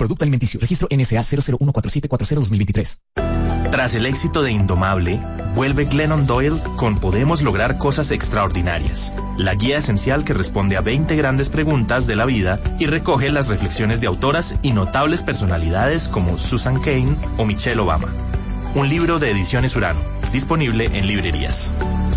Producto alimenticio. Registro NSA 0014740-2023. Tras el éxito de Indomable, vuelve Glennon Doyle con Podemos lograr cosas extraordinarias, la guía esencial que responde a 20 grandes preguntas de la vida y recoge las reflexiones de autoras y notables personalidades como Susan Cain o Michelle Obama. Un libro de Ediciones Urano, disponible en librerías.